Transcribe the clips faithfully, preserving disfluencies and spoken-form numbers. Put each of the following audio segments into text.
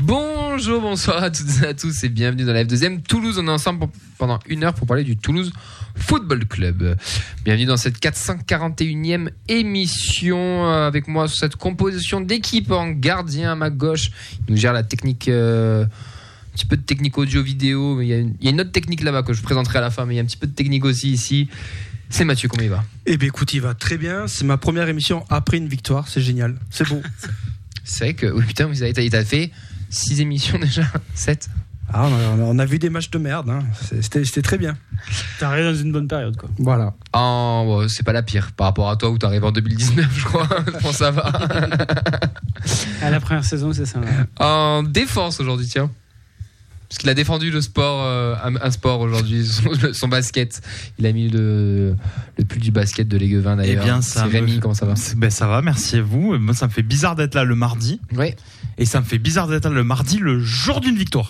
Bonjour, bonsoir à toutes et à tous et bienvenue dans la F deux M Toulouse. On est ensemble pour, pendant une heure pour parler du Toulouse Football Club. Bienvenue dans cette quatre cent quarante et unième émission. Avec moi sur cette composition d'équipe en gardien à ma gauche. Il nous gère la technique, euh, un petit peu de technique audio-vidéo. Il y, a une, il y a une autre technique là-bas que je présenterai à la fin, mais il y a un petit peu de technique aussi ici. C'est Mathieu, comment il va ? Eh bien écoute, il va très bien. C'est ma première émission après une victoire, c'est génial. C'est beau. C'est vrai que, oui putain, vous avez, t'as fait six émissions déjà, sept. Ah, on, a, on a vu des matchs de merde, hein. c'était, c'était très bien. T'arrives dans une bonne période, quoi. Voilà. Oh, bon, c'est pas la pire par rapport à toi où t'arrives en deux mille dix-neuf, je crois. Bon, ça va. À la première saison, c'est ça. Ouais. En défense aujourd'hui, tiens. Parce qu'il a défendu le sport, euh, un, un sport aujourd'hui, son, son basket. Il a mis le, le pull du basket de Ligue vingt d'ailleurs. Eh bien, ça c'est Rémi, me... comment ça va ? Ben, ça va, merci à vous. Moi, ça me fait bizarre d'être là le mardi. Ouais. Et ça me fait bizarre d'être là le mardi, le jour d'une victoire.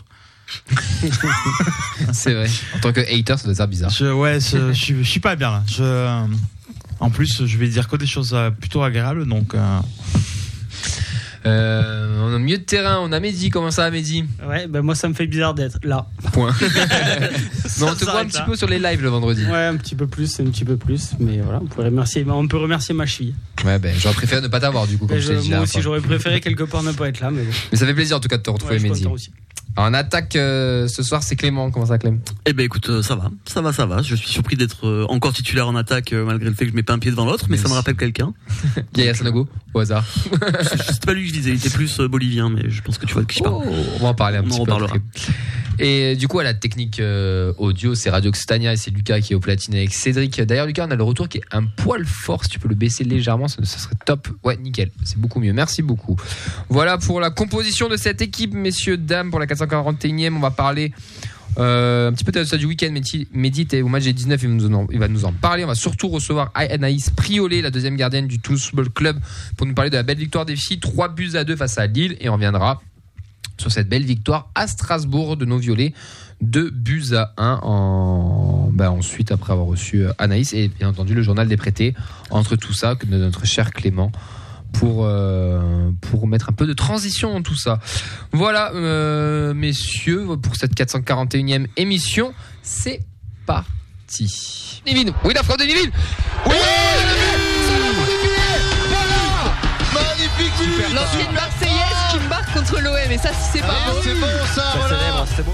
C'est vrai. En tant que hater, ça doit être bizarre. Je, ouais, je, je, je suis pas bien là. Je, en plus, je vais dire que des choses plutôt agréables, donc. Euh... Euh, on a milieu de terrain, on a Mehdi. Comment ça va, Mehdi ? Ouais, ben moi ça me fait bizarre d'être là. Point. Mais on te voit un petit peu sur les lives le vendredi. Ouais, un petit peu plus, un petit peu plus. Mais voilà, on peut remercier, on peut remercier ma cheville. Ouais, ben j'aurais préféré ne pas t'avoir du coup. Comme je, je t'ai dit moi là, aussi, fois. J'aurais préféré quelque part ne pas être là. Mais, bon. Mais ça fait plaisir en tout cas de te retrouver, ouais, Mehdi. En attaque euh, ce soir, c'est Clément. Comment ça, Clem ? Eh ben écoute, euh, ça va, ça va, ça va. Je suis surpris d'être euh, encore titulaire en attaque euh, malgré le fait que je mets pas un pied devant l'autre, mais, mais ça me rappelle quelqu'un. Yaya Sanogo, au hasard. C'est pas lui que je disais, il était plus euh, bolivien, mais je pense que tu vois de qui je parle. Oh, on va en parler un on petit en peu reparlera. après. Et du coup, à la technique euh, audio, c'est Radio Occitania et c'est Lucas qui est au platine avec Cédric. D'ailleurs, Lucas, on a le retour qui est un poil fort. Si tu peux le baisser légèrement, ça, ça serait top. Ouais, nickel. C'est beaucoup mieux. Merci beaucoup. Voilà pour la composition de cette équipe, messieurs, dames, pour la quatre cent quarante et unième. On va parler euh, un petit peu de ça du week-end. Mehdi était au match des dix-neuf, il, nous en, il va nous en parler. On va surtout recevoir Anaïs Priolet, la deuxième gardienne du Toulouse Football Club, pour nous parler de la belle victoire des filles. trois buts à deux face à Lille. Et on reviendra sur cette belle victoire à Strasbourg de nos violets, deux buts à un en... ben ensuite après avoir reçu Anaïs et bien entendu le journal des prêtés entre tout ça de notre cher Clément pour, euh, pour mettre un peu de transition dans tout ça. Voilà euh, messieurs pour cette quatre cent quarante et unième émission, c'est parti. Nivine, oui la frappe de Nivine, oui, oui magnifique, l'ancienne Marseillaise qui marque contre l'O M et ça c'est pas ah, beau. C'est bon ça, ça voilà. Célèbre, c'est bon.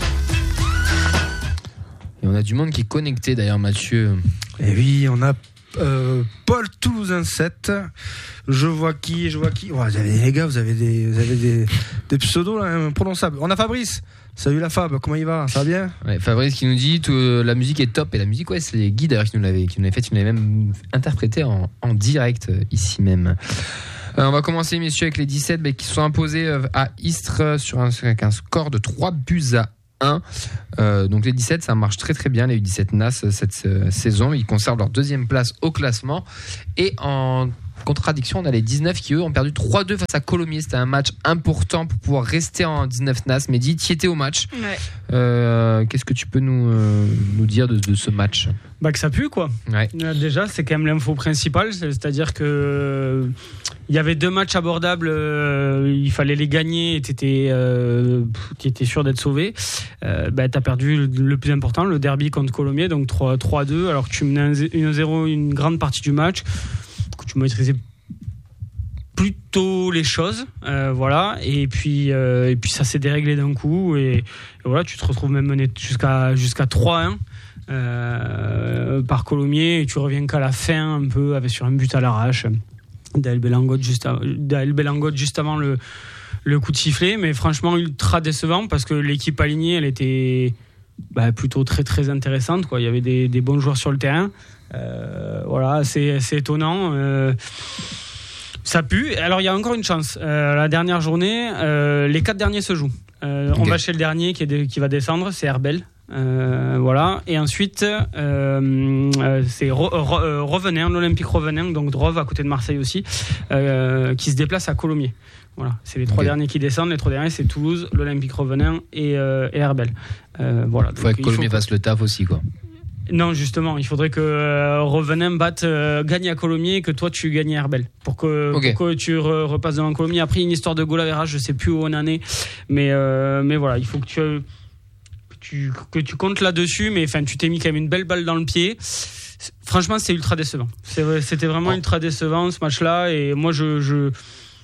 Et on a du monde qui est connecté d'ailleurs, Mathieu. Et oui, on a euh, Paul Toulousain sept. Je vois qui, je vois qui. Oh, vous avez, les gars, vous avez des, vous avez des, des pseudos là, imprononçables. On a Fabrice. Salut la Fab, comment il va ? Ça va bien ? Ouais, Fabrice qui nous dit tout, euh, la musique est top. Et la musique, ouais, c'est Guy d'ailleurs qui nous l'avait, qui nous l'avait fait, qui nous l'avait même interprété en, en direct euh, ici même. Euh, on va commencer, messieurs, avec les dix-sept bah, qui se sont imposés euh, à Istres sur un, avec un score de trois buts à un. Euh, donc les dix-sept, ça marche très très bien. Les U dix-sept N A S cette euh, saison, ils conservent leur deuxième place au classement. Et en contradiction, on a les dix-neuf qui eux ont perdu trois deux face à Colomiers. C'était un match important pour pouvoir rester en dix-neuf N A S. Mehdi, tu étais au match. Ouais. Euh, qu'est-ce que tu peux nous, euh, nous dire de, de ce match ? Bah que ça pue quoi. Ouais. Déjà c'est quand même l'info principale, c'est-à-dire que il y avait deux matchs abordables, euh, il fallait les gagner et t'étais, euh, t'étais sûr d'être sauvé. Euh, bah t'as perdu le, le plus important, le derby contre Colomiers, donc trois deux alors que tu menais un zéro une grande partie du match, que tu maîtrisais plutôt les choses, euh, voilà, et puis euh, et puis ça s'est déréglé d'un coup et, et voilà, tu te retrouves même mené jusqu'à jusqu'à trois un. Euh, par Colomiers et tu reviens qu'à la fin un peu avec sur un but à l'arrache d'Aël Belangot juste, av- d'Aël Belangot juste avant le, le coup de sifflet, mais franchement ultra décevant parce que l'équipe alignée elle était bah, plutôt très très intéressante quoi. Il y avait des, des bons joueurs sur le terrain, euh, voilà, c'est, c'est étonnant, euh, ça pue. Alors il y a encore une chance, euh, la dernière journée euh, les quatre derniers se jouent, euh, okay. On va chez le dernier qui, est de, qui va descendre, c'est Herbel. Euh, voilà, et ensuite euh, euh, c'est Ro- Ro- euh, Revenin, l'Olympique Revenin, donc Drove à côté de Marseille aussi, euh, qui se déplace à Colomiers. Voilà, c'est les trois okay. derniers qui descendent. Les trois derniers, c'est Toulouse, l'Olympique Revenin et, euh, et Herbel. Euh, voilà. Il faut que Colomiers fasse le taf aussi, quoi. Non, justement, il faudrait que euh, Revenin batte, euh, gagne à Colomiers et que toi tu gagnes à Herbel pour que, okay. pour que tu re, repasses devant Colomiers. Après, une histoire de goal average, je sais plus où on en est, mais euh, mais voilà, il faut que tu, que tu que tu comptes là-dessus. Mais enfin, tu t'es mis quand même une belle balle dans le pied. Franchement, c'est ultra décevant. C'est, c'était vraiment oh. ultra décevant ce match-là. Et moi, je je,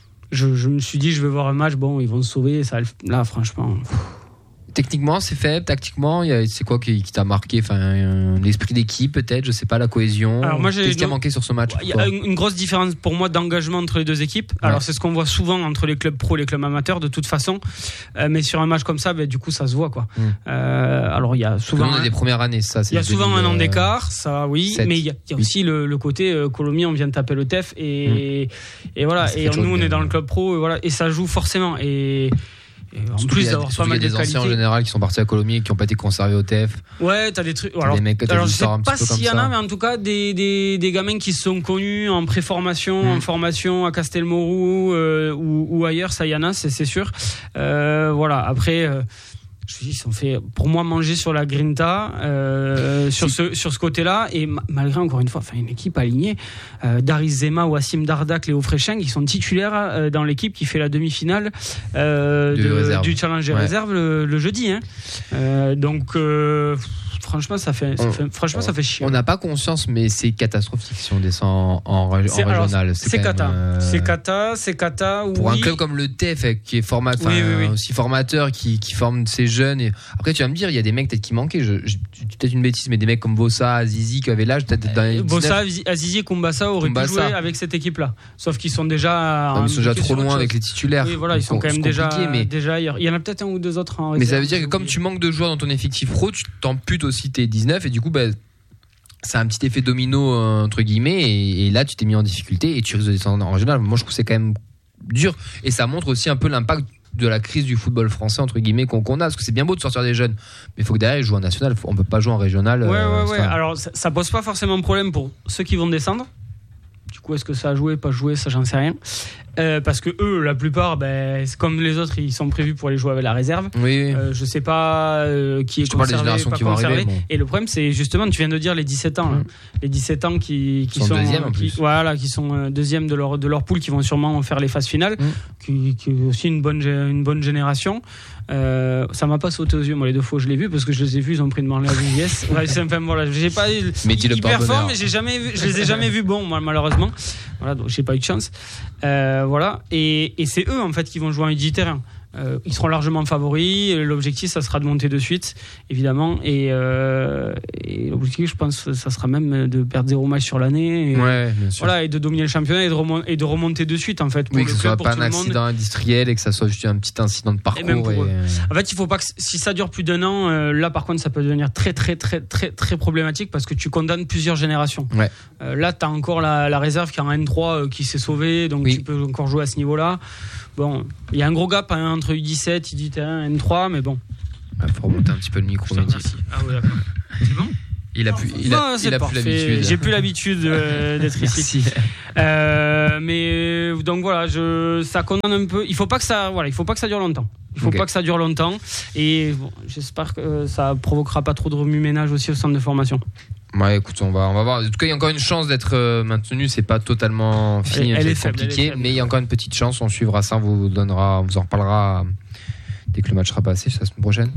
je je me suis dit, je vais voir un match. Bon, ils vont se sauver. Ça, là, franchement. Techniquement, c'est faible. Tactiquement, c'est quoi qui, qui t'a marqué? Enfin, l'esprit d'équipe, peut-être. Je sais pas, la cohésion. Alors moi, j'ai, Qu'est-ce qui a manqué sur ce match? Il y a une grosse différence pour moi d'engagement entre les deux équipes. Ouais. Alors c'est ce qu'on voit souvent entre les clubs pro et les clubs amateurs, de toute façon. Euh, mais sur un match comme ça, ben, du coup, ça se voit, quoi. Mm. Euh, alors il y a souvent. On a des premières années, ça. Il y a souvent un an d'écart, ça, oui. sept, mais il y a, il y a aussi le, le côté euh, Colomiers, on vient de taper le T E F et mm. et voilà. Et nous, on est dans le club pro, et voilà. Et ça joue forcément. Et Et en surtout plus d'avoir pas mal de des qualité. anciens en général qui sont partis à Colomiers et qui n'ont pas été conservés au T F. Ouais, t'as des trucs. T'as alors, des mecs, alors je sais pas s'il s'il y en a, mais en tout cas des des des gamins qui se sont connus en préformation, mmh. en formation à Castelmourou euh, ou, ou ailleurs, ça y en a, c'est c'est sûr. Euh, voilà. Après. Euh, Je dis, ils sont fait pour moi manger sur la grinta euh, sur ce sur ce côté-là, et ma- malgré encore une fois, enfin une équipe alignée, euh, Daris Zema, Wassim Dardak, Léo Fréchin, qui sont titulaires euh, dans l'équipe qui fait la demi-finale euh, de, du Challenge ouais. Réserve le, le jeudi. Hein. Euh, donc euh, franchement, ça fait, ça fait on, franchement, on, ça fait chier. On n'a pas conscience, mais c'est catastrophique si on descend en, en, c'est, en régional. Alors, c'est c'est cata. Euh... C'est cata, c'est cata. Pour oui. un club comme le T F, qui est format, oui, oui, oui. aussi formateur, qui, qui forme ces jeunes. Et... Après, tu vas me dire, il y a des mecs peut-être qui manquaient. Je, je, peut-être une bêtise, mais des mecs comme Bossa, Azizi, qui avaient l'âge peut-être dans les Bossa, Azizi et Kumbassa auraient pu jouer avec cette équipe-là. Sauf qu'ils sont déjà. Non, ils sont déjà trop loin avec les titulaires. Oui, voilà, ils sont quand même déjà, mais... déjà ailleurs. Il y en a peut-être un ou deux autres en réserve. Mais ça veut dire que comme tu manques de joueurs dans ton effectif pro, tu t'amputes aussi tes dix-neuf et du coup, bah, c'est un petit effet domino entre guillemets et, et là tu t'es mis en difficulté et tu risques de descendre en régional. Moi je trouve que c'est quand même dur et ça montre aussi un peu l'impact de la crise du football français entre guillemets qu'on, qu'on a, parce que c'est bien beau de sortir des jeunes mais il faut que derrière ils jouent en national, on peut pas jouer en régional. Ouais euh, ouais ouais. Alors ça, ça pose pas forcément de problème pour ceux qui vont descendre. Du coup, est-ce que ça a joué, pas joué, ça j'en sais rien. Euh, parce que eux, la plupart, ben, c'est comme les autres, ils sont prévus pour aller jouer avec la réserve. Oui. Euh, je sais pas euh, qui est je conservé, pas qui conservé. Arriver, bon. Et le problème, c'est justement, tu viens de dire les dix-sept ans, là. Les dix-sept ans qui, qui sont, sont deuxième en qui, plus. Voilà, qui sont euh, deuxième de leur de leur poule, qui vont sûrement faire les phases finales, mmh. qui, qui est aussi une bonne une bonne génération. Euh, ça m'a pas sauté aux yeux, moi les deux fois où je l'ai vu, parce que je les ai vus, ils ont pris une branlée à V S. Ouais, c'est enfin, voilà, j'ai pas mais ils performent, mais j'ai jamais vu, je les ai jamais vus bons, moi, malheureusement. Voilà, donc j'ai pas eu de chance. Euh, voilà, et, et c'est eux en fait qui vont jouer en U dix terrain. Euh, ils seront largement favoris. L'objectif, ça sera de monter de suite, évidemment. Et, euh, et l'objectif, je pense, ça sera même de perdre zéro match sur l'année. Et, ouais, bien sûr. Voilà, et de dominer le championnat et de, remon- et de remonter de suite, en fait. Pour oui, le que ce club, soit pas un accident industriel et que ça soit juste un petit incident de parcours. Et même pour et... En fait, il faut pas que si ça dure plus d'un an, euh, là, par contre, ça peut devenir très, très, très, très, très problématique parce que tu condamnes plusieurs générations. Ouais. Euh, là, t'as encore la, la réserve qui est en N trois euh, qui s'est sauvée, donc oui. tu peux encore jouer à ce niveau-là. Bon, il y a un gros gap hein, entre U dix-sept, U dix terrain, N trois, mais bon. Il faut remonter un petit peu le micro. Ah oui, d'accord. C'est bon. Il a plus, il a, non, il a plus l'habitude. J'ai plus l'habitude euh, d'être ici. Euh, mais donc voilà, je, ça condamne un peu. Il faut pas que ça, voilà, il faut pas que ça dure longtemps. Il faut okay. pas que ça dure longtemps. Et bon, j'espère que ça provoquera pas trop de remue-ménage aussi au centre de formation. Ouais, écoute, on va, on va voir. En tout cas, il y a encore une chance d'être euh, maintenu. C'est pas totalement fini, elle, elle c'est est compliqué, faible, elle est faible. Mais il y a encore une petite chance. On suivra ça, on vous donnera, on vous en reparlera dès que le match sera passé, c'est la semaine prochaine.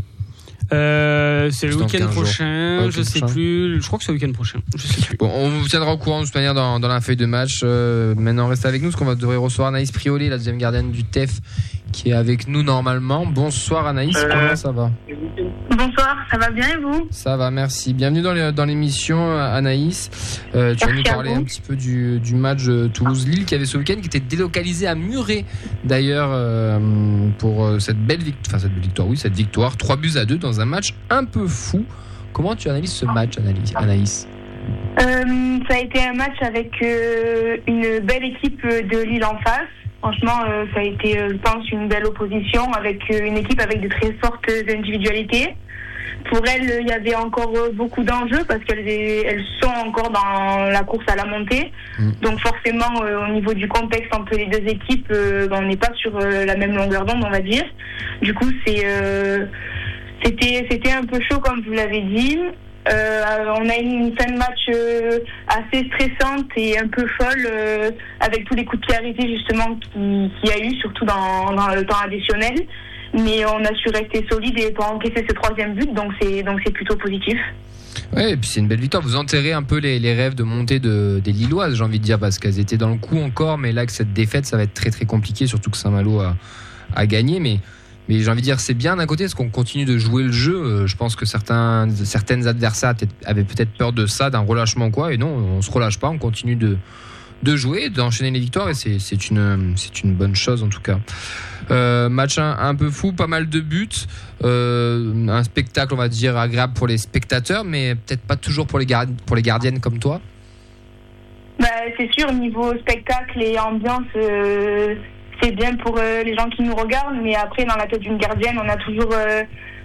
Euh, c'est le week-end prochain, jours. je sais prochain. plus. Je crois que c'est le week-end prochain. Je sais plus. Bon, on vous tiendra au courant de toute manière dans, dans la feuille de match. Euh, maintenant, restez avec nous parce qu'on va devrait recevoir Anaïs Prioli, la deuxième gardienne du T E F, qui est avec nous normalement. Bonsoir Anaïs, euh, comment ça va? Bonsoir, ça va bien et vous? Ça va, merci. Bienvenue dans, les, dans l'émission Anaïs. Euh, tu vas nous parler un petit peu du, du match Toulouse-Lille qui avait ce week-end, qui était délocalisé à Muret d'ailleurs euh, pour cette belle victoire, enfin cette belle victoire, oui, cette victoire, trois buts à deux dans un match un peu fou. Comment tu analyses ce match, Anaïs? euh, Ça a été un match avec euh, une belle équipe de Lille en face. Franchement, euh, ça a été, euh, je pense, une belle opposition avec euh, une équipe avec de très fortes individualités. Pour elles, il y avait encore euh, beaucoup d'enjeux parce qu'elles elles sont encore dans la course à la montée. Mmh. Donc forcément, euh, au niveau du contexte entre les deux équipes, euh, on n'est pas sur euh, la même longueur d'onde, on va dire. Du coup, c'est, euh, c'était, c'était un peu chaud, comme vous l'avez dit. Euh, on a une fin de match euh, assez stressante et un peu folle euh, avec tous les coups de pied arrêtés justement qu'il qui y a eu, surtout dans, dans le temps additionnel. Mais on a su rester solide et pas encaisser ce troisième but, donc c'est, donc c'est plutôt positif. Ouais, et puis c'est une belle victoire. Vous enterrez un peu les, les rêves de montée de, des Lilloises, j'ai envie de dire, parce qu'elles étaient dans le coup encore, mais là, que cette défaite, ça va être très très compliqué, surtout que Saint-Malo a, a gagné. Mais, mais j'ai envie de dire, c'est bien d'un côté, parce qu'on continue de jouer le jeu. Je pense que certains, certaines adversaires avaient peut-être peur de ça, d'un relâchement ou quoi, et non, on se relâche pas, on continue de, de jouer, d'enchaîner les victoires, et c'est, c'est, une, c'est une bonne chose en tout cas. Euh, match un, un peu fou, pas mal de buts, euh, un spectacle on va dire agréable pour les spectateurs, mais peut-être pas toujours pour les, gard- pour les gardiennes comme toi. Bah, c'est sûr, niveau spectacle et ambiance, euh, c'est bien pour euh, les gens qui nous regardent, mais après dans la tête d'une gardienne, on a toujours euh,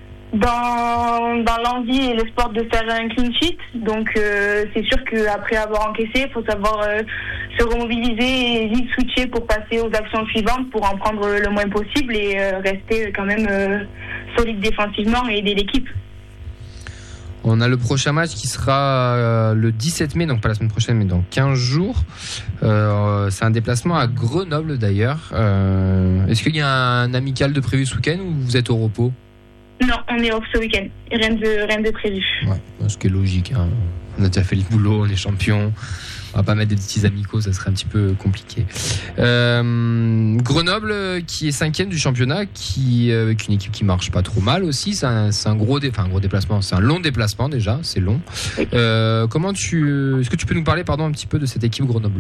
dans, dans l'envie et l'espoir de faire un clean sheet. Donc euh, c'est sûr qu'après avoir encaissé, il faut savoir euh, se remobiliser et vite switcher pour passer aux actions suivantes, pour en prendre le moins possible et euh, rester quand même euh, solide défensivement et aider l'équipe. On a le prochain match qui sera euh, le dix-sept mai, donc pas la semaine prochaine mais dans quinze jours. Euh, c'est un déplacement à Grenoble d'ailleurs. Euh, est-ce qu'il y a un amical de prévu ce week-end ou vous êtes au repos ? Non, on est off ce week-end. Rien de, rien de prévu. Ouais, ce qui est logique. Hein. On a déjà fait le boulot, on est champion. On va pas mettre des petits amicaux, ça serait un petit peu compliqué. Euh, Grenoble qui est cinquième du championnat, qui euh, avec une équipe qui marche pas trop mal aussi. C'est un, c'est un gros, dé, enfin un gros déplacement, c'est un long déplacement déjà, c'est long. Euh, comment tu, est-ce que tu peux nous parler, pardon, un petit peu de cette équipe grenobloise ?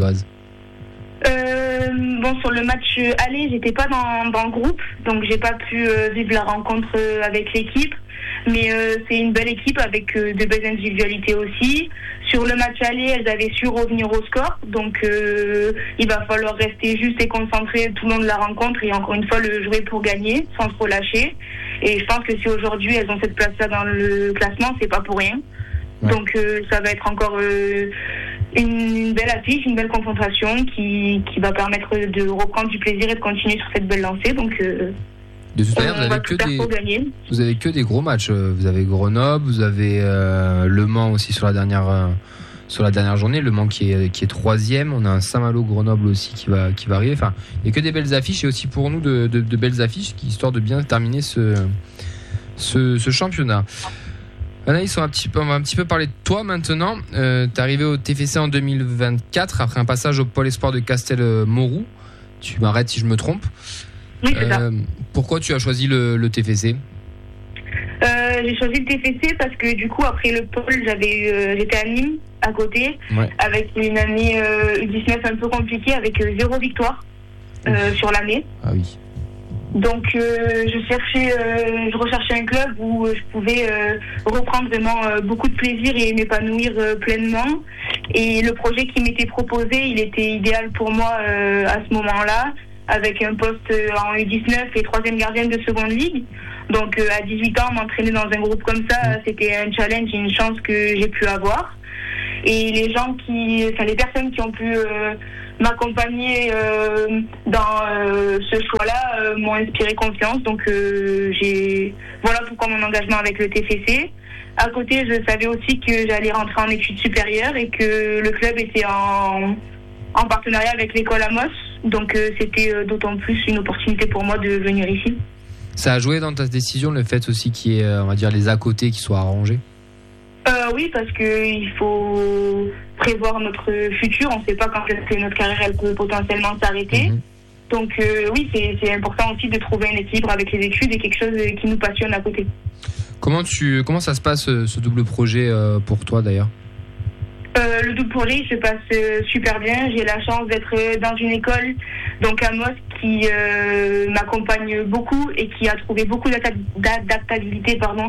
Euh, bon, sur le match aller, j'étais pas dans, dans le groupe, donc j'ai pas pu euh, vivre la rencontre euh, avec l'équipe. Mais euh, c'est une belle équipe avec euh, de belles individualités aussi. Sur le match aller, elles avaient su revenir au score, donc euh, il va falloir rester juste et concentré tout le long de la rencontre et encore une fois le jouer pour gagner, sans se relâcher. Et je pense que si aujourd'hui elles ont cette place-là dans le classement, c'est pas pour rien. Ouais. Donc euh, ça va être encore euh, une, une belle affiche, une belle confrontation qui, qui va permettre de reprendre du plaisir et de continuer sur cette belle lancée. Donc euh, de toute manière, vous avez que des, vous avez que des gros matchs. Vous avez Grenoble, vous avez euh, Le Mans aussi sur la dernière euh, sur la dernière journée. Le Mans qui est qui est troisième. On a un Saint-Malo Grenoble aussi qui va qui va arriver. Enfin, il y a que des belles affiches et aussi pour nous de, de, de belles affiches, histoire de bien terminer ce ce, ce championnat. Anaïs, on va un petit peu on va un petit peu parler de toi maintenant. Euh, t'es arrivé au T F C en deux mille vingt-quatre après un passage au Pôle Espoir de Castelmourou. Tu m'arrêtes si je me trompe. Oui, c'est ça. Euh, pourquoi tu as choisi le, le T F C ? euh, J'ai choisi le T F C parce que du coup, après le pôle, j'avais eu, euh, j'étais à Nîmes, à côté, ouais. avec une année euh, U dix-neuf un peu compliquée, avec euh, zéro victoire euh, sur l'année. Ah oui. Donc, euh, je cherchais, euh, je recherchais un club où je pouvais euh, reprendre vraiment euh, beaucoup de plaisir et m'épanouir euh, pleinement. Et le projet qui m'était proposé, il était idéal pour moi euh, à ce moment-là, avec un poste en U dix-neuf et troisième gardienne de seconde ligue. Donc euh, à dix-huit ans, m'entraîner dans un groupe comme ça, c'était un challenge et une chance que j'ai pu avoir. Et les gens qui, enfin les personnes qui ont pu euh, m'accompagner euh, dans euh, ce choix-là euh, m'ont inspiré confiance. Donc euh, j'ai, voilà pourquoi mon engagement avec le T F C. À côté, je savais aussi que j'allais rentrer en études supérieures et que le club était en en partenariat avec l'école Amos. Donc euh, c'était euh, d'autant plus une opportunité pour moi de venir ici. Ça a joué dans ta décision le fait aussi qu'il y ait, on va dire, les à côté qui soient arrangés ? euh, Oui, parce qu'il faut prévoir notre futur. On ne sait pas quand est-ce que notre carrière elle peut potentiellement s'arrêter. Mmh. Donc euh, oui, c'est, c'est important aussi de trouver un équilibre avec les études et quelque chose qui nous passionne à côté. Comment, tu, comment ça se passe ce double projet euh, pour toi d'ailleurs ? Euh, le double projet se passe euh, super bien. J'ai la chance d'être euh, dans une école, donc Amos, qui euh, m'accompagne beaucoup et qui a trouvé beaucoup d'adaptabilité pardon,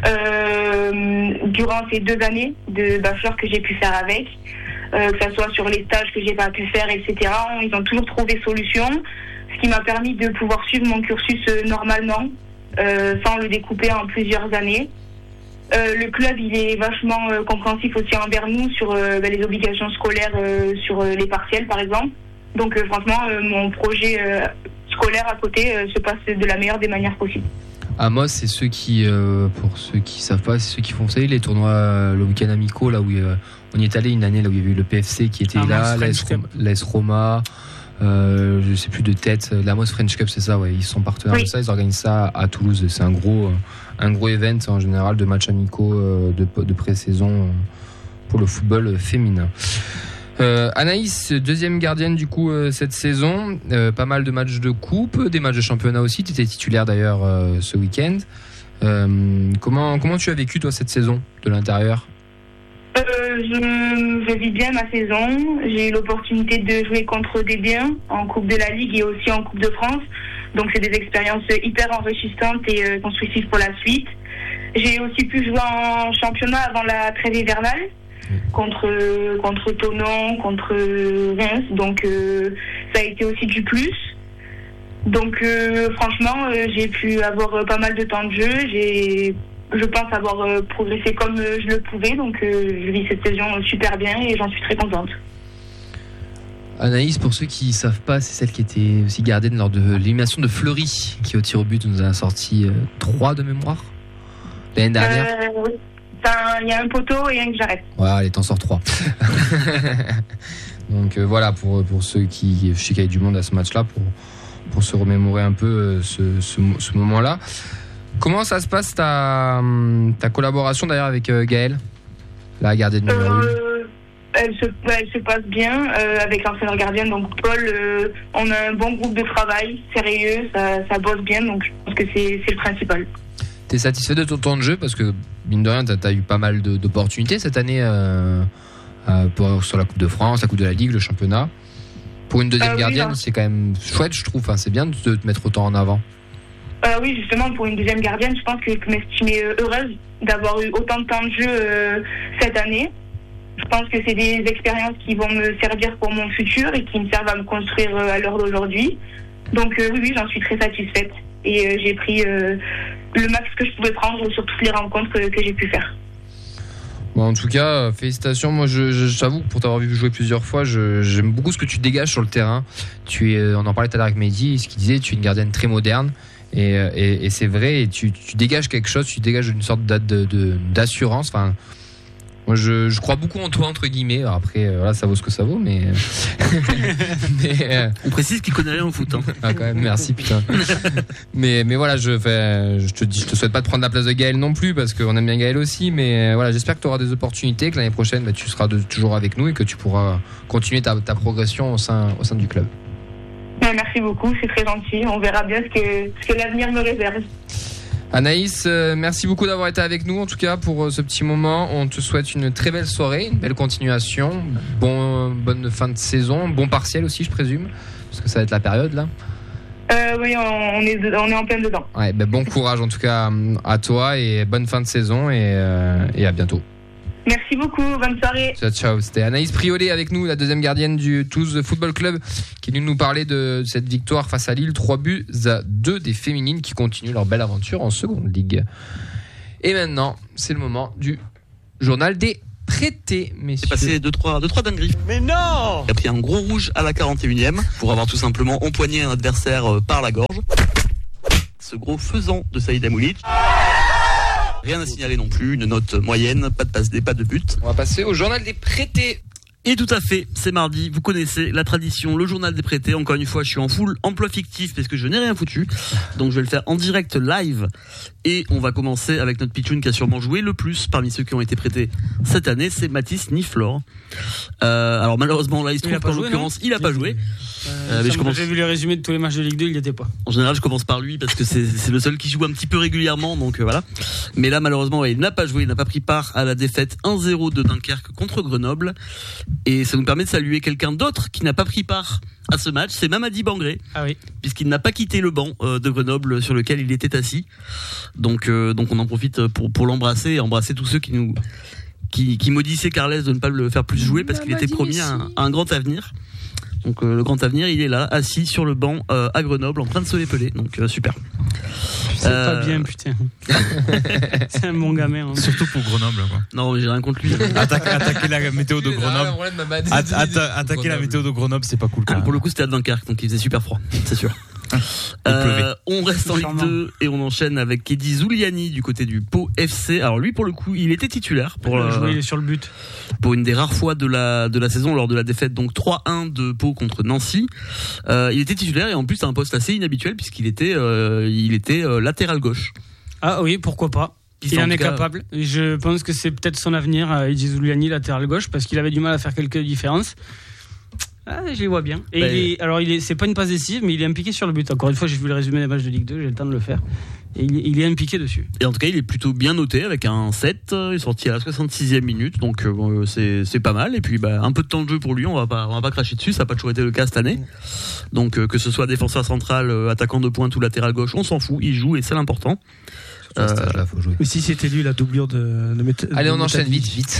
euh, durant ces deux années de bachelor que j'ai pu faire avec, euh, que ce soit sur les stages que j'ai pas pu faire, et cetera. Ils ont toujours trouvé solution, ce qui m'a permis de pouvoir suivre mon cursus euh, normalement, euh, sans le découper en plusieurs années. Euh, le club il est vachement euh, compréhensif aussi envers nous sur euh, bah, les obligations scolaires euh, sur euh, les partiels par exemple. Donc euh, franchement euh, mon projet euh, scolaire à côté euh, se passe de la meilleure des manières possibles. Amos, c'est ceux qui, euh, pour ceux qui savent pas, c'est ceux qui font, vous savez, les tournois euh, le week-end amicaux, là où euh, on y est allé une année, là où il y avait eu le P F C qui était Amos là, l'A S French Roma, l'A S Roma euh, je sais plus de tête, l'Amos French Cup, c'est ça, ouais, ils sont partenaires Oui. de ça, ils organisent ça à Toulouse, c'est un gros, euh, un gros event en général de matchs amicaux euh, de, de pré-saison euh, pour le football féminin. Euh, Anaïs, deuxième gardienne du coup euh, cette saison, euh, pas mal de matchs de coupe, des matchs de championnat aussi. Tu étais titulaire d'ailleurs euh, ce week-end. Euh, comment comment tu as vécu toi cette saison de l'intérieur? Euh, je, je vis bien ma saison. J'ai eu l'opportunité de jouer contre des B un en Coupe de la Ligue et aussi en Coupe de France. Donc c'est des expériences hyper enrichissantes et euh, constructives pour la suite. J'ai aussi pu jouer en championnat avant la trêve hivernale. Contre, contre Thonon, contre Reims, donc euh, ça a été aussi du plus. Donc euh, franchement, euh, j'ai pu avoir euh, pas mal de temps de jeu. J'ai, je pense avoir euh, progressé comme euh, je le pouvais, donc euh, je vis cette saison super bien et j'en suis très contente. Anaïs, pour ceux qui savent pas, c'est celle qui était aussi gardienne lors de l'élimination de Fleury, qui au tir au but nous a sorti euh, trois de mémoire l'année dernière. Euh, oui. Il y a un poteau et un que j'arrête. Ouais, allez, t'en sors trois. Donc euh, voilà, pour, pour ceux qui... Je sais qu'il y a du monde à ce match-là, pour, pour se remémorer un peu euh, ce, ce, ce moment-là. Comment ça se passe ta, ta collaboration d'ailleurs avec euh, Gaëlle, la gardienne numéro un? euh, elle, se, elle se passe bien euh, avec l'entraîneur gardien, donc Paul. Euh, on a un bon groupe de travail, sérieux, ça, ça bosse bien, donc je pense que c'est, c'est le principal. T'es satisfait de ton temps de jeu parce que mine de rien t'as, t'as eu pas mal de, d'opportunités cette année euh, euh, pour, sur la Coupe de France, la Coupe de la Ligue, le championnat. Pour une deuxième euh, oui, gardienne, non. c'est quand même chouette, je trouve. Enfin, c'est bien de te mettre autant en avant. Euh, oui, justement, pour une deuxième gardienne, je pense que je peux m'estimer euh, heureuse d'avoir eu autant de temps de jeu euh, cette année. Je pense que c'est des expériences qui vont me servir pour mon futur et qui me servent à me construire euh, à l'heure d'aujourd'hui. Donc euh, oui, oui, j'en suis très satisfaite. Et euh, j'ai pris euh, le max que je pouvais prendre sur toutes les rencontres que, que j'ai pu faire. Bon, en tout cas, félicitations. Moi, je, je, j'avoue que pour t'avoir vu jouer plusieurs fois, je, j'aime beaucoup ce que tu dégages sur le terrain. Tu es, on en parlait tout à l'heure avec Mehdi, ce qu'il disait, tu es une gardienne très moderne. Et, et, et c'est vrai, et tu, tu dégages quelque chose, tu dégages une sorte de, de, de, d'assurance. Enfin, moi, je, je crois beaucoup en toi, entre guillemets. Alors après, voilà, ça vaut ce que ça vaut, mais. mais euh... On précise qu'il connaît rien au foot. Hein. Ah, quand même, merci, putain. mais, mais voilà, je, fais, je, te dis, je te souhaite pas de prendre la place de Gaël non plus, parce qu'on aime bien Gaël aussi. Mais voilà, j'espère que tu auras des opportunités, que l'année prochaine, bah, tu seras de, toujours avec nous et que tu pourras continuer ta, ta progression au sein, au sein du club. Merci beaucoup, c'est très gentil. On verra bien ce que, ce que l'avenir me réserve. Anaïs, euh, merci beaucoup d'avoir été avec nous en tout cas pour euh, ce petit moment. On te souhaite une très belle soirée, une belle continuation, bon, bonne fin de saison, bon partiel aussi je présume, parce que ça va être la période là. Euh, oui, on est, on est en plein dedans. Ouais, ben bon courage en tout cas à toi et bonne fin de saison et, euh, et à bientôt. Merci beaucoup, bonne soirée. Ciao, ciao. C'était Anaïs Priolet avec nous, la deuxième gardienne du Toulouse Football Club, qui est venue nous parler de cette victoire face à Lille, trois buts à deux des féminines qui continuent leur belle aventure en seconde ligue. Et maintenant, c'est le moment du journal des prêtés, messieurs. C'est passé deux trois dingueries. Mais non! Il a pris un gros rouge à la quarante et unième pour avoir tout simplement empoigné un adversaire par la gorge. Ce gros faisant de Saïd Amoulic. Rien à signaler non plus, une note moyenne, pas de passe D, pas de but. On va passer au journal des prêtés. Et tout à fait, c'est mardi, vous connaissez la tradition, le journal des prêtés. Encore une fois, je suis en full emploi fictif parce que je n'ai rien foutu. Donc je vais le faire en direct live. Et on va commencer avec notre pitchoun qui a sûrement joué le plus parmi ceux qui ont été prêtés cette année, c'est Mathis Niflor. Euh, alors malheureusement là, il se trouve qu'en l'occurrence, il a pas joué. Euh, euh, mais je commence... J'ai vu les résumés de tous les matchs de Ligue deux, il n'y était pas. En général, je commence par lui parce que c'est, c'est le seul qui joue un petit peu régulièrement, donc euh, voilà. Mais là, malheureusement, ouais, il n'a pas joué, il n'a pas pris part à la défaite un zéro de Dunkerque contre Grenoble. Et ça nous permet de saluer quelqu'un d'autre qui n'a pas pris part à ce match, c'est Mamadi Bangré. Ah oui. Puisqu'il n'a pas quitté le banc euh, de Grenoble sur lequel il était assis. Donc, euh, donc on en profite pour, pour l'embrasser et embrasser tous ceux qui nous, qui, qui maudissaient Carles de ne pas le faire plus jouer parce qu'il était promis à un, à un grand avenir. Donc euh, le grand avenir, il est là, assis sur le banc euh, à Grenoble, en train de se l'épeler. Donc euh, super. C'est euh... pas bien, putain. C'est un bon gamin. Hein. Surtout pour Grenoble, quoi. Non, j'ai rien contre lui. Attaquer, attaquer la météo de Grenoble. At- at- attaquer la météo de Grenoble, c'est pas cool. Quand même. Pour le coup, c'était à Dunkerque, donc il faisait super froid, c'est sûr. Euh, on reste en Ligue Charmant. deux et on enchaîne avec Eddy Zuliani du côté du Pau F C. Alors lui, pour le coup, il était titulaire pour, Il a euh, joué, il est sur le but. pour une des rares fois de la, de la saison lors de la défaite donc trois un de Pau contre Nancy. Euh, il était titulaire et en plus à un poste assez inhabituel puisqu'il était, euh, il était euh, latéral gauche. Ah oui, pourquoi pas. Qui Il en en est tout cas- capable. Je pense que c'est peut-être son avenir, euh, Eddy Zuliani, latéral gauche, parce qu'il avait du mal à faire quelques différences. Ah, je les vois bien. Et Ben- il est, alors, il est, c'est pas une passe décisive, mais il est impliqué sur le but. Encore une fois, j'ai vu le résumé des matchs de Ligue deux, j'ai le temps de le faire. Et il, est- il est impliqué dessus. Et en tout cas, il est plutôt bien noté avec un sept. Il est sorti à la soixante-sixième minute, donc euh, bon, c'est c'est pas mal. Et puis, bah, un peu de temps de jeu pour lui. On va pas, on va pas cracher dessus. Ça n'a pas toujours été le cas cette année. Donc, euh, que ce soit défenseur central, euh, attaquant de pointe ou latéral gauche, on s'en fout. Il joue et c'est l'important. À cet âge-là, faut jouer. Mais si c'était lui la doublure de, de Méta- Allez, on de enchaîne Métavie. vite, vite.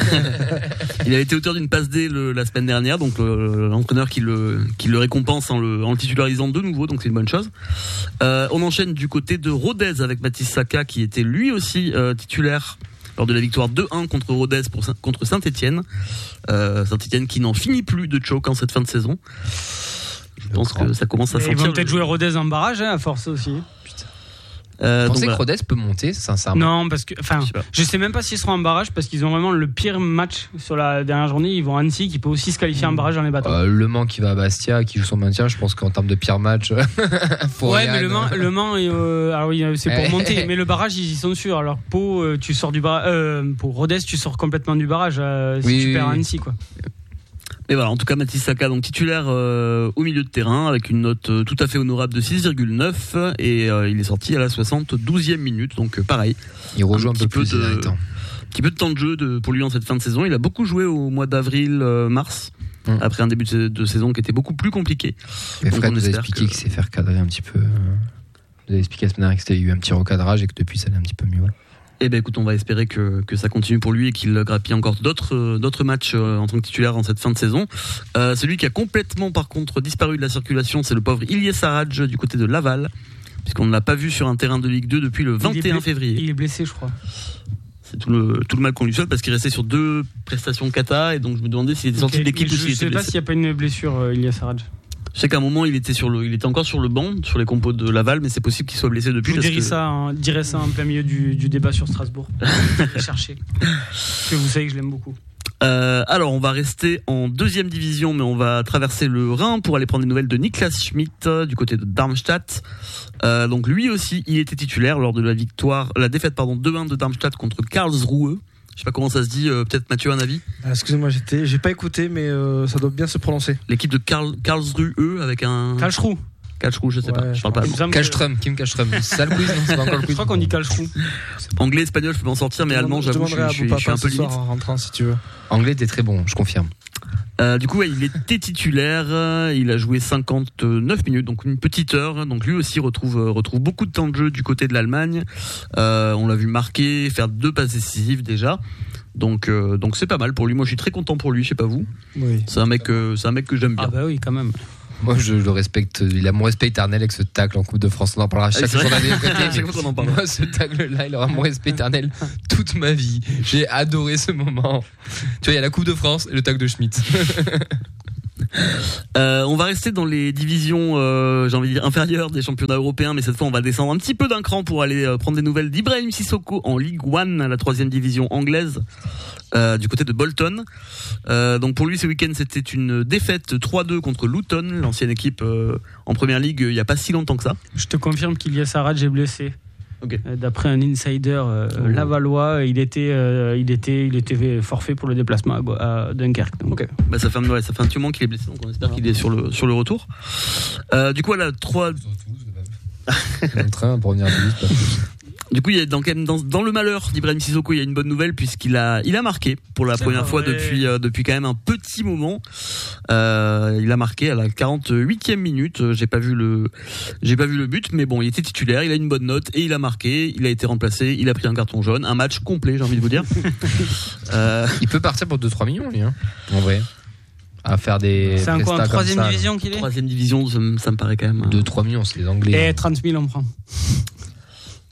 Il a été auteur d'une passe D le- la semaine dernière, donc le- l'entraîneur qui le, qui le récompense en le, en le titularisant de nouveau, donc c'est une bonne chose. Euh, on enchaîne du côté de Rodez avec Mathis Saka qui était lui aussi euh, titulaire lors de la victoire deux un contre Rodez pour, Saint- contre Saint-Etienne. Euh, Saint-Etienne qui n'en finit plus de choke en cette fin de saison. Je pense que ça commence à Et ils sentir. vont peut-être le- jouer Rodez en barrage, hein, à force aussi. Euh, Vous donc pensez que voilà. Rodez peut monter, sincèrement? Non, parce que, enfin, Je sais pas. je sais même pas s'ils seront en barrage parce qu'ils ont vraiment le pire match sur la dernière journée. Ils vont à Annecy qui peut aussi se qualifier en barrage dans les bateaux. Euh, Le Mans qui va à Bastia, qui joue son maintien, je pense qu'en termes de pire match. pour Ouais, Yann, mais le Mans, le Mans euh, alors oui, c'est pour Eh. monter, mais le barrage, ils y sont sûrs. Alors, Pau, euh, tu sors du barrage, euh, pour Rodez, tu sors complètement du barrage euh, si Oui, tu oui, perds à oui. Annecy, quoi. Mais voilà, en tout cas, Mathis Saka, donc titulaire euh, au milieu de terrain, avec une note euh, tout à fait honorable de six virgule neuf, et euh, il est sorti à la soixante-douzième minute, donc euh, pareil, Il rejoue un, un peu petit plus peu de- ces derniers temps. un petit peu de temps de jeu de, pour lui en cette fin de saison. Il a beaucoup joué au mois d'avril, euh, mars, Mm. après un début de, de saison qui était beaucoup plus compliqué. Mais Donc Fred on nous a espère expliqué que- qu'il sait faire cadrer un petit peu. euh, Vous avez expliqué la semaine dernière qu'il y a eu un petit recadrage et que depuis ça allait un petit peu mieux. ouais. Eh ben écoute, on va espérer que, que ça continue pour lui et qu'il grappille encore d'autres euh, d'autres matchs euh, en tant que titulaire en cette fin de saison. Euh, celui qui a complètement par contre disparu de la circulation, c'est le pauvre Ilyes Sarraj du côté de Laval, puisqu'on ne l'a pas vu sur un terrain de Ligue deux depuis le vingt et un blessé- février. Il est blessé, je crois. C'est tout le, tout le mal qu'on lui souhaite parce qu'il restait sur deux prestations kata et donc je me demandais s'il était sorti Ok, de l'équipe je, ou s'il je était sais pas blessé. s'il n'y a pas une blessure, euh, Ilyes Sarraj. Je sais qu'à un moment il était sur le, il était encore sur le banc, sur les compos de Laval, mais c'est possible qu'il soit blessé Je depuis. vous parce dirai que- ça, en, dirai ça en plein milieu du, du débat sur Strasbourg. Cherchez. Parce que vous savez que je l'aime beaucoup. Euh, alors on va rester en deuxième division, mais on va traverser le Rhin pour aller prendre des nouvelles de Niklas Schmidt euh, du côté de Darmstadt. Euh, donc lui aussi, il était titulaire lors de la victoire, la défaite pardon deux un de Darmstadt contre Karlsruhe. Je sais pas comment ça se dit, euh, peut-être Mathieu un avis. Ah, excusez-moi, j'étais, j'ai pas écouté, mais euh, ça doit bien se prononcer. L'équipe de Karl, Karlsruhe avec un Karlsruhe. Karlsruhe, je sais pas, Ouais, je je parle pas Il me allemand. semble que- Kallström, Kim Kallström. C'est ça le quiz, non? C'est pas encore le Je quiz. crois qu'on dit Karlsruhe. Anglais, espagnol, je peux m'en sortir, mais Je allemand, demande- j'avoue, je, demanderai à suis- je, Abou suis- je suis un Papa peu ce soir limite. en rentrant si tu veux. Anglais, t'es très bon, je confirme. Euh, du coup, ouais, il était titulaire. euh, Il a joué cinquante-neuf minutes, donc une petite heure. Donc lui aussi retrouve euh, retrouve beaucoup de temps de jeu du côté de l'Allemagne. Euh, on l'a vu marquer, faire deux passes décisives déjà. Donc euh, donc c'est pas mal pour lui. Moi, je suis très content pour lui. Je sais pas vous. Oui. C'est un mec, euh, c'est un mec que j'aime bien. Ah bah oui, quand même. Moi, je le respecte. Il a mon respect éternel avec ce tacle en Coupe de France. On en parlera chaque Ah, c'est vrai. journée. À chaque fois qu'on en parle. Moi, ce tacle-là, il aura mon respect éternel toute ma vie. J'ai adoré ce moment. Tu vois, il y a la Coupe de France et le tacle de Schmitt. Euh, on va rester dans les divisions, euh, j'ai envie de dire inférieures des championnats européens, mais cette fois on va descendre un petit peu d'un cran pour aller euh, prendre des nouvelles d'Ibrahim Sissoko en Ligue un, la troisième division anglaise, euh, du côté de Bolton. Euh, donc pour lui ce week-end c'était une défaite trois deux contre Luton, l'ancienne équipe euh, en première ligue il y a pas si longtemps que ça. Je te confirme qu'Ilyes Sarraj est blessé. Ok. Euh, D'après un insider euh, Oh. lavallois, il était, euh, il était, il était forfait pour le déplacement à, Go- à Dunkerque. Donc, Ok. Bah ça fait un, ouais, ça fait un petit moment qu'il est blessé, donc on espère qu'il est sur le sur le retour. Euh, du coup voilà trois. Dans le train pour venir à Toulouse. pas plus. Du coup, il y a dans, quand même, dans, dans le malheur d'Ibrahim Sissoko, il y a une bonne nouvelle puisqu'il a, il a marqué pour la C'est première vrai. fois depuis, euh, depuis quand même un petit moment. Euh, il a marqué à la quarante-huitième minute. Euh, J'ai pas vu le, j'ai pas vu le but, mais bon, il était titulaire, il a une bonne note et il a marqué. Il a été remplacé, il a pris un carton jaune, un match complet, j'ai envie de vous dire. euh, Il peut partir pour deux trois millions, lui, hein, en vrai. À faire des. c'est un quoi, en prestats comme troisième ça, division qu'il est troisième division, ça, me- ça me paraît quand même. euh, deux trois millions, c'est les Anglais. Et trente mille on prend.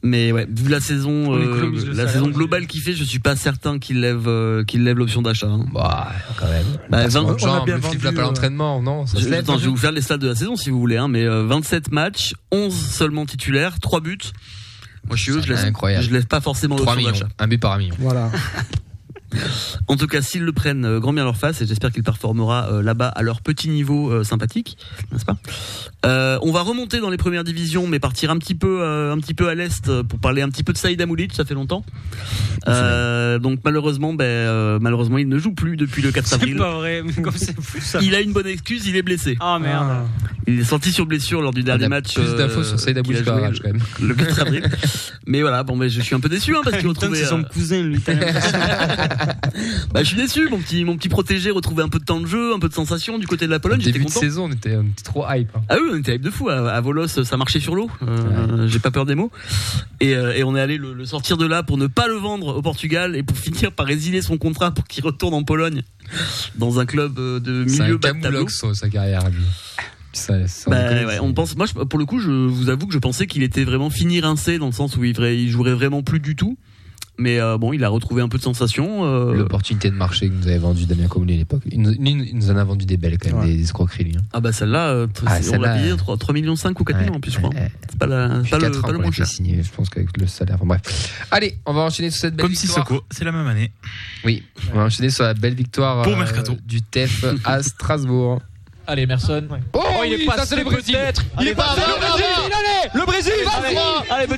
Mais ouais, vu la saison, On euh, économise le la salaire, saison je globale qu'il fait, je suis pas certain qu'il lève, euh, qu'il lève l'option d'achat. Hein. Bah, quand même. Bah, vingt, on a Genre, bien le vendu, flip-flop à euh, l'entraînement, non ça se Je, lève, attends, hein. je vais vous faire les stats de la saison si vous voulez, hein, mais euh, vingt-sept matchs, onze seulement titulaires, trois buts. Moi, je suis eux, je C'est laisse, incroyable. je lève pas forcément trois l'option millions. d'achat. Un but par un million. Voilà. En tout cas, s'ils le prennent, euh, grand bien leur face, et j'espère qu'il performera euh, là-bas à leur petit niveau euh, sympathique, n'est-ce pas? Euh, on va remonter dans les premières divisions, mais partir un petit peu, euh, un petit peu à l'est euh, pour parler un petit peu de Saïd Amoulic. Ça fait longtemps. Euh, donc malheureusement, ben euh, malheureusement, il ne joue plus depuis le quatre C'est avril. pas vrai, mais comme c'est fou ça. Il a une bonne excuse, il est blessé. Ah merde. Ah. Il est sorti sur blessure lors du On dernier a match. plus d'infos euh, sur Saïd qu'il a Aboulic joué Barrage, quand même. le, le quatre avril. Mais voilà, bon, mais je suis un peu déçu hein, parce qu'il Putain, retrouvait. c'est son euh, cousin lui. t'as l'impression. Bah, je suis déçu, mon petit, mon petit protégé retrouvait un peu de temps de jeu, un peu de sensation du côté de la Pologne. J'étais Début de content. saison, on était, on était trop hype. hein. Ah oui, on était hype de fou. À, à Volos, ça marchait sur l'eau. Euh, J'ai pas peur des mots. Et, euh, et on est allé le, le sortir de là pour ne pas le vendre au Portugal et pour finir par résilier son contrat pour qu'il retourne en Pologne dans un club euh, de C'est milieu un bas de tableau. camoulox, sa carrière, lui. Ça, ça, on Bah, déconne, ouais, c'est- on pense. Moi, je- pour le coup, je vous avoue que je pensais qu'il était vraiment fini rincé dans le sens où il, ferait- il jouerait vraiment plus du tout. Mais euh, bon, il a retrouvé un peu de sensation. Euh... L'opportunité de marché que nous avait vendu Damien Comolli à l'époque. Il nous, il nous en a vendu des belles quand même, Ouais. des, des escroqueries lui. hein. Ah bah celle-là, euh, Ah, on celle-là, l'a payé euh, trois millions cinq ou quatre millions en plus, je crois. Ouais, C'est pas, la, depuis pas, le, quatre ans pas le qu'on moins a été cher. signé, je pense qu'avec le salaire. Enfin, bref. Allez, on va enchaîner sur cette belle Comme victoire. Sissoko, c'est la même année. Oui, on va enchaîner sur la belle victoire Pour euh, Mercato. du T F à Strasbourg. Allez, Merson. Oh, il est oui, passé ça, c'est le Brésil. peut-être. Il est passé le Brésil. Allez, le Brésil. Allez, allez,